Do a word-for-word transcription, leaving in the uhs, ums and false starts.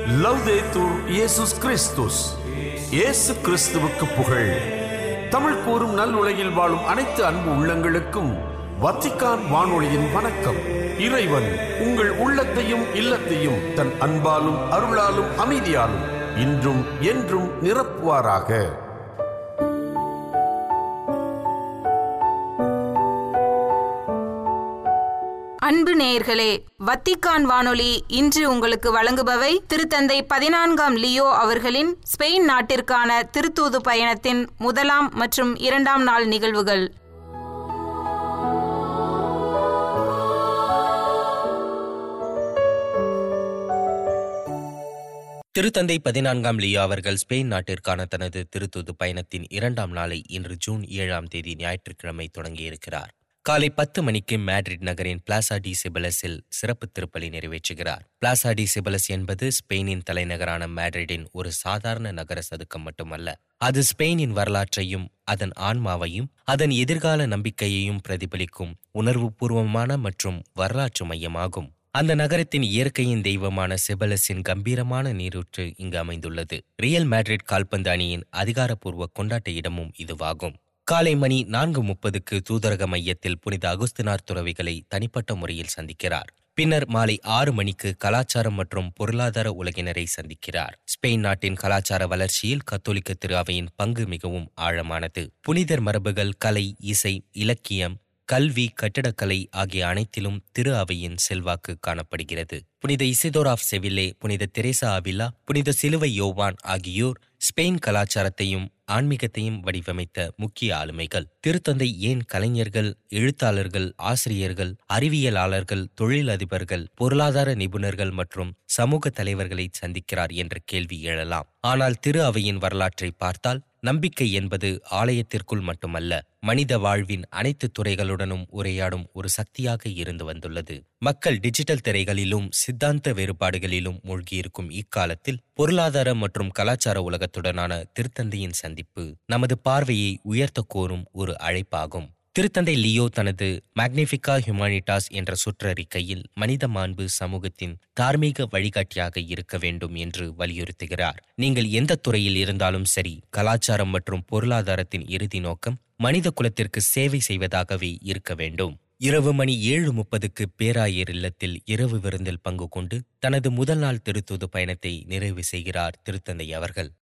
லவ்தேத்தூர் இயேசுஸ் கிறிஸ்துஸ். இயேசு கிறிஸ்துவுக்கு புகழ். தமிழ் கூறும் நல்லுலகில் வாழும் அனைத்து அன்பு உள்ளங்களுக்கும் வத்திக்கான் வானொலியின் வணக்கம். இறைவன் உங்கள் உள்ளத்தையும் இல்லத்தையும் தன் அன்பாலும் அருளாலும் அமைதியாலும் இன்றும் என்றும் நிரப்புவாராக. அன்பு நேயர்களே, வத்திக்கான் வானொலி இன்று உங்களுக்கு வழங்குபவை திருத்தந்தை பதினான்காம் லியோ அவர்களின் ஸ்பெயின் நாட்டிற்கான திருத்தூது பயணத்தின் முதலாம் மற்றும் இரண்டாம் நாள் நிகழ்வுகள். திருத்தந்தை பதினான்காம் லியோ அவர்கள் ஸ்பெயின் நாட்டிற்கான தனது திருத்தூது பயணத்தின் இரண்டாம் நாளை இன்று ஜூன் ஏழாம் தேதி ஞாயிற்றுக்கிழமை தொடங்கியிருக்கிறார். காலை பத்து மணிக்கு மேட்ரிட் நகரின் பிளாசா டி சிபலஸில் சிறப்பு திருப்பலி நிறைவேற்றுகிறார். பிளாசா டி சிபலஸ் என்பது ஸ்பெயினின் தலைநகரான மேட்ரிடின் ஒரு சாதாரண நகர சதுக்கம் மட்டுமல்ல. அது ஸ்பெயினின் வரலாற்றையும் அதன் ஆன்மாவையும் அதன் எதிர்கால நம்பிக்கையையும் பிரதிபலிக்கும் உணர்வுபூர்வமான மற்றும் வரலாற்று மையமாகும். அந்த நகரத்தின் இயற்கையின் தெய்வமான சிபலஸின் கம்பீரமான நீரூற்று இங்கு அமைந்துள்ளது. ரியல் மேட்ரிட் கால்பந்து அணியின் அதிகாரப்பூர்வ கொண்டாட்ட இடமும் இதுவாகும். காலை மணி நான்கு முப்பதுக்கு தூதரக மையத்தில் புனித அகுஸ்தினார் துறவிகளை தனிப்பட்ட முறையில் சந்திக்கிறார். பின்னர் மாலை ஆறு மணிக்கு கலாச்சாரம் மற்றும் பொருளாதார உலகினரை சந்திக்கிறார். ஸ்பெயின் நாட்டின் கலாச்சார வளர்ச்சியில் கத்தோலிக்க திரு அவையின் பங்கு மிகவும் ஆழமானது. புனிதர் மரபுகள், கலை, இசை, இலக்கியம், கல்வி, கட்டிடக்கலை ஆகிய அனைத்திலும் திரு அவையின் செல்வாக்கு காணப்படுகிறது. புனித இசிதோர் ஆஃப் செவில்லே, புனித தெரேசா அவிலா, புனித சிலுவை யோவான் ஆகியோர் ஸ்பெயின் கலாச்சாரத்தையும் ஆன்மீகத்தையும் வடிவமைத்த முக்கிய ஆளுமைகள். திருத்தந்தை ஏன் கலைஞர்கள், எழுத்தாளர்கள், ஆசிரியர்கள், அறிவியலாளர்கள், தொழிலதிபர்கள், பொருளாதார நிபுணர்கள் மற்றும் சமூக தலைவர்களை சந்திக்கிறார் என்ற கேள்வி எழலாம். ஆனால் திரு அவையின் வரலாற்றை பார்த்தால் நம்பிக்கை என்பது ஆலயத்திற்குள் மட்டுமல்ல, மனித வாழ்வின் அனைத்து துறைகளுடனும் உரையாடும் ஒரு சக்தியாக இருந்து வந்துள்ளது. மக்கள் டிஜிட்டல் திரைகளிலும் சித்தாந்த வேறுபாடுகளிலும் மூழ்கியிருக்கும் இக்காலத்தில் பொருளாதார மற்றும் கலாச்சார உலகத்துடனான திருத்தந்தையின் சந்திப்பு நமது பார்வையை உயர்த்த கோரும் ஒரு அழைப்பாகும். திருத்தந்தை லியோ தனது மேக்னிஃபிகா ஹியூமானிட்டாஸ் என்ற சுற்றறிக்கையில் மனித மாண்பு சமூகத்தின் தார்மீக வழிகாட்டியாக இருக்க வேண்டும் என்று வலியுறுத்துகிறார். நீங்கள் எந்த துறையில் இருந்தாலும் சரி, கலாச்சாரம் மற்றும் பொருளாதாரத்தின் இறுதி நோக்கம் மனித குலத்திற்கு சேவை செய்வதாகவே இருக்க வேண்டும். இரவு மணி ஏழு முப்பதுக்கு பேராயர் இல்லத்தில் இரவு விருந்தில் பங்கு கொண்டு தனது முதல் நாள் திருத்தூது பயணத்தை நிறைவு செய்கிறார் திருத்தந்தை அவர்கள்.